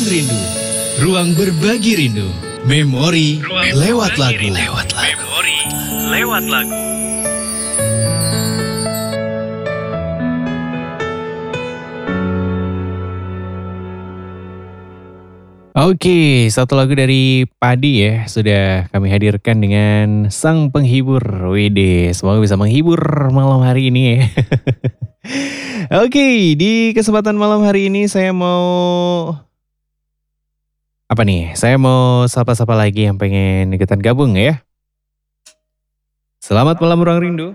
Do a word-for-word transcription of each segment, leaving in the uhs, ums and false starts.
Rindu, ruang berbagi rindu, memori Ruang lewat lagu. berbagi rindu. Lewat lagu. Memori lewat lagu. Oke, satu lagu dari Padi ya sudah kami hadirkan dengan sang penghibur. Wede, semoga bisa menghibur malam hari ini ya. Oke, di kesempatan malam hari ini saya mau apa nih? Saya mau sapa-sapa lagi yang pengen ikutan gabung ya. Selamat malam Ruang Rindu.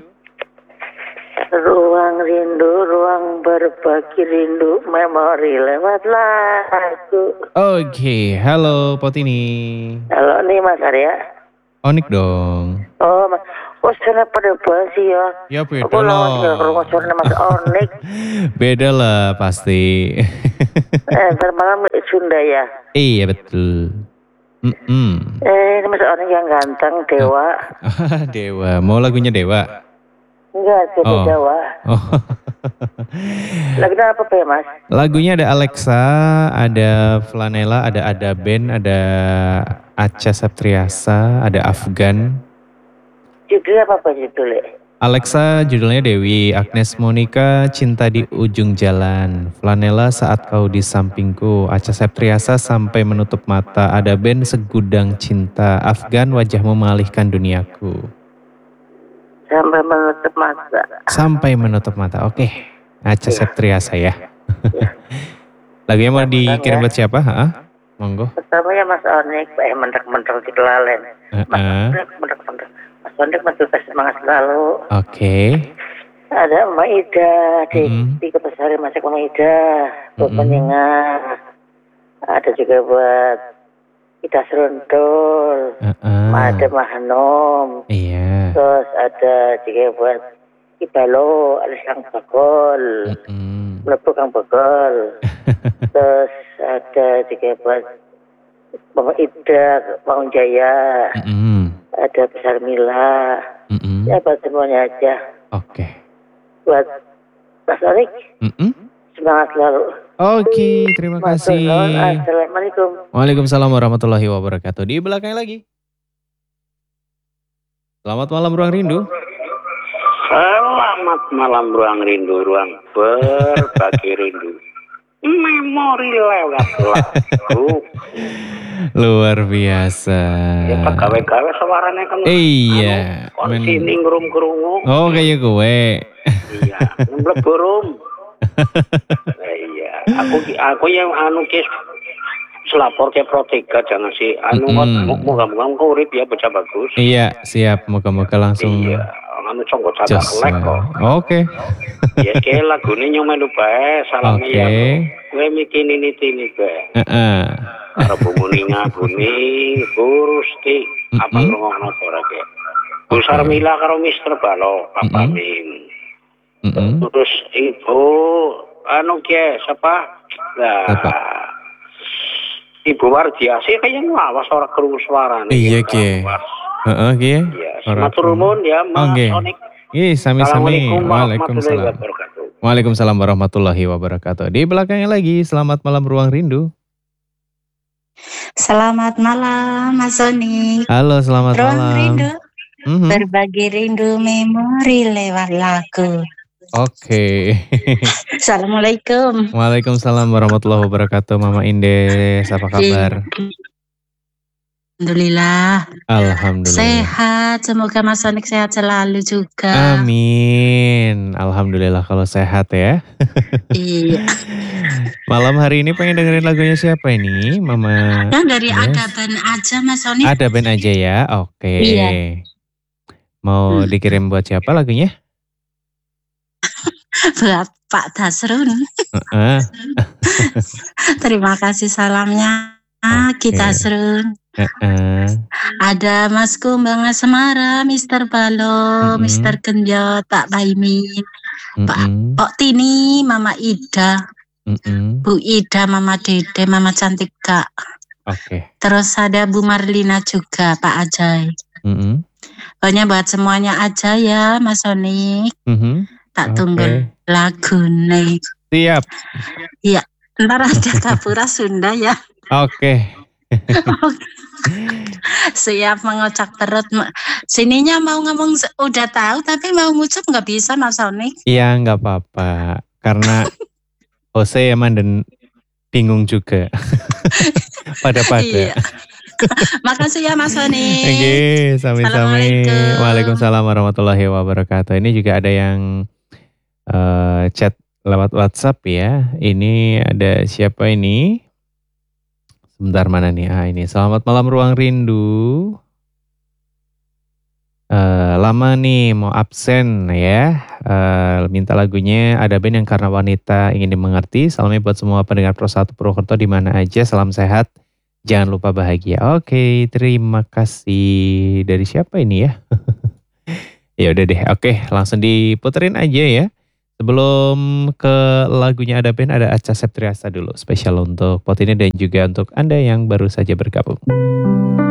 Ruang rindu, ruang berbagi rindu, memori lewat lagu. Oke, halo Potini. Halo nih Mas Arya. Onik dong. Oh Mas, oh sana pada basi ya. Ya beda Aku lawan lah. ke rumah suara Mas Onik. Beda lah pasti. eh, ntar malam Sunda ya. Iya betul. Mm-mm. Eh, ini Mas Onik yang ganteng, Dewa. Dewa, mau lagunya Dewa? Enggak, beda Oh. Jawa. Oh. Lagunya apa Pak Mas? Lagunya ada Alexa, ada Flanela, ada Ada Ben, ada Acha Septriasa, ada Afgan. Judulnya apa Pak judulnya? Alexa judulnya Dewi, Agnes Monica Cinta di Ujung Jalan, Flanela Saat Kau di Sampingku, Acha Septriasa Sampai Menutup Mata, Ada Ben Segudang Cinta, Afgan Wajahmu Mengalihkan Duniaku. Sampai menutup mata. Sampai Menutup Mata, oke. Acha Iya. Septriasa ya. Lagunya mau dikirim buat siapa? Ha? Monggo. Pertamanya Mas Onik, eh mentek-mentek di kelalen. Mas Heeh. Onik, mentek-mentek. Mas Onik masih kasih semangat selalu. Oke. Ada Mbak Ida di, Mm-mm. di Kertasari masak Mbak Ida buat Mm-mm. penyengat. Ada juga buat Ida Seruntul, Heeh. ada Mahanom, Iya. terus ada juga buat Ibalo, alias Kang Bagol, Mm-mm. Melebu Kang Bagol. Terus ada juga buat Bapak Ida, Bang Jaya, Mm-mm. ada Besar Mila, Mm-mm. ya buat semuanya aja. Oke. Buat Mas Onik, Mm-mm. semangat selalu. Oke, terima kasih. Assalamualaikum. Waalaikumsalam warahmatullahi wabarakatuh. Di belakang lagi. Selamat malam Ruang Rindu. Selamat malam Ruang Rindu, ruang berbagi rindu. Memori lewat lagu. Luar biasa. Ya pegawai-gawe suaranya kan. Iya, Anu, kon men- sini ngerum-kerungu. Oh kayak gue. Iya, ngemblek burung. Iya, aku aku yang anu kis selapor ke Protega jangan sih anu Mm-mm. mm. moga-moga engko urip ya bocah bagus. Iya, siap. Moga-moga langsung Iya, anu conggo catak jos. lek kok. Oke. Ya ke lagune nyomelu bae salame Oke. ya. Kowe mikir ini-ini bae. Heeh. Karo bumuni ngabuni Gusti apa Mm-mm. ngrungokno ora ke. Bu Sarmila karo Mister Balo Papa Mm-mm. Min. Mm-mm. Terus ibu anu ke siapa? Nah, Siapa? Ibu Wardiasi kayaknya ngawas ora krungu suarane. Iya, Ki. Heeh, Ki. Iya, matur nuwun ya Mas Oke. Onik. Ih, sami-sami. Assalamualaikum warahmatullahi Waalaikumsalam. wabarakatuh. Waalaikumsalam warahmatullahi wabarakatuh. Di belakangnya lagi, selamat malam Ruang Rindu. Selamat malam Mas Sony. Halo, selamat Ruang malam. rindu, Mhm. berbagi rindu memori lewat lagu. Oke. Assalamualaikum. Waalaikumsalam warahmatullahi wabarakatuh. Mama Indes, apa kabar? Alhamdulillah. Alhamdulillah. Sehat, semoga Mas Sony sehat selalu juga. Amin. Alhamdulillah kalau sehat ya. Iya. Malam hari ini pengen dengerin lagunya siapa ini, Mama? Yang dari Yes. ada band aja Mas Sony. Ada band aja ya. Oke. Iya. Mau Hmm. dikirim buat siapa lagunya? Buat Pak Dasrun. Heeh. Terima kasih salamnya. Oke. Kita Dasrun. Heeh. Ada Mas Kumbang Asmara, Mister Balo, Mm-mm. Mister Genjot, Pak Baimin, Pak Mm-mm. Pok Tini, Mama Ida, Mm-mm. Bu Ida, Mama Dede, Mama Cantik Kak. Oke. Terus ada Bu Marlina juga, Pak Ajay. Mm-mm. Pokoknya buat semuanya aja ya, Mas Sonik. Mhm. Tak Oke. tunggu lagu nih. Siap. Ntar ada Kapura Sunda ya. Oke. Siap mengocak perut. Ma- Sininya mau ngomong se- udah tahu tapi mau ngucap nggak bisa Mas Sony. Iya nggak apa-apa. Karena Jose emang dan bingung juga. Pada-pada. Iya. Makasih ya Mas Sony. Oke, sami-sami. Assalamualaikum. Waalaikumsalam warahmatullahi wabarakatuh. Ini juga ada yang eh, chat lewat WhatsApp ya. Ini ada siapa ini? Sebentar mana nih? Ah ini. Selamat malam Ruang Rindu. Eh, lama nih mau absen ya. Eh, minta lagunya ada band yang karena wanita ingin dimengerti. Salamnya buat semua pendengar Pro satu Purwokerto di mana aja. Salam sehat. Jangan lupa bahagia. Oke, terima kasih. Dari siapa ini ya? Ya udah deh. Oke, langsung diputerin aja ya. Sebelum ke lagunya ada band, ada Acha Septriasa dulu. Spesial untuk pot ini dan juga untuk Anda yang baru saja bergabung.